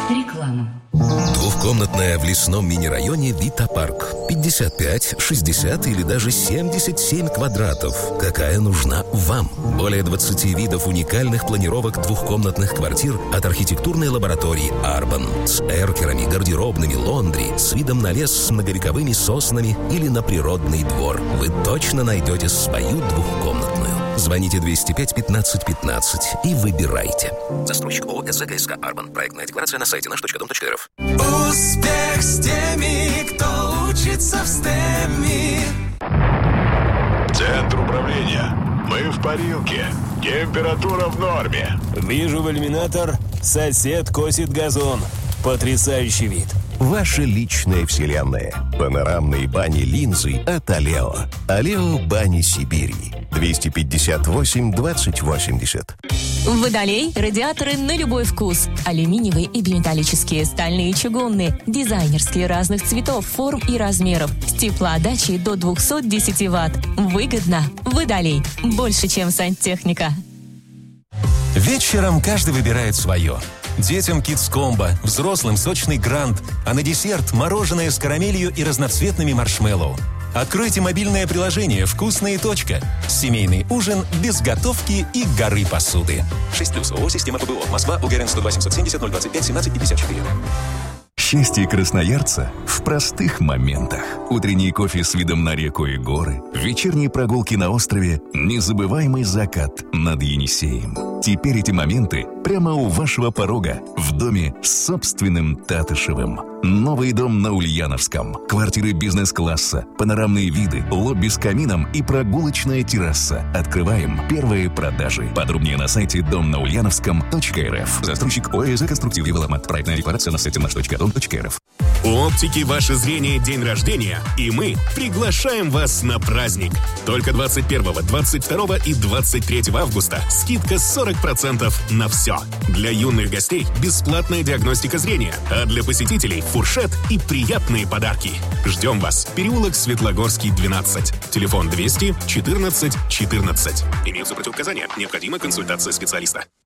Реклама. Двухкомнатная в лесном мини-районе Вита-парк. 55, 60 или даже 77 квадратов. Какая нужна вам? Более 20 видов уникальных планировок двухкомнатных квартир от архитектурной лаборатории Арбан. С эркерами, гардеробными, лондри, с видом на лес с многовековыми соснами или на природный двор. Вы точно найдете свою двухкомнатную. Звоните 205-15-15 и выбирайте. Застройщик ООО СЗКСК «Арбан». Проектная декларация на сайте наш.дом.рф. Успех с теми, кто учится в СТЕМе. Центр управления. Мы в парилке. Температура в норме. Вижу в иллюминатор, сосед косит газон. Потрясающий вид. Ваша личная вселенная. Панорамные бани-линзы от Алео. Алео Бани Сибири. 258-2080. Водолей – радиаторы на любой вкус. Алюминиевые и биметаллические, стальные и чугунные, дизайнерские разных цветов, форм и размеров. С теплоотдачей до 210 Вт. Выгодно. Водолей. Больше, чем сантехника. Вечером каждый выбирает свое. Детям Kids Combo, взрослым сочный грант, а на десерт мороженое с карамелью и разноцветными маршмеллоу. Откройте мобильное приложение «Вкусная точка». Семейный ужин без готовки и горы посуды. 6+, ООО «Система ПБО». Москва, Булгарин, 102 770 025 17 54. Счастье красноярца в простых моментах. Утренний кофе с видом на реку и горы, вечерние прогулки на острове, незабываемый закат над Енисеем. Теперь эти моменты прямо у вашего порога, в доме с собственным Татышевым. Новый дом на Ульяновском. Квартиры бизнес-класса, панорамные виды, лобби с камином и прогулочная терраса. Открываем первые продажи. Подробнее на сайте домнаульяновском.рф. Застройщик ОЭЗ «Конструктив Девелопмент». Проектная декларация на сайте наш.дом.рф. У оптики «Ваше зрение» день рождения, и мы приглашаем вас на праздник. Только 21, 22 и 23 августа скидка 40% на все. Для юных гостей бесплатная диагностика зрения, а для посетителей фуршет и приятные подарки. Ждем вас. Переулок Светлогорский, 12. Телефон 200 14 14. Имеются противопоказания. Необходима консультация специалиста.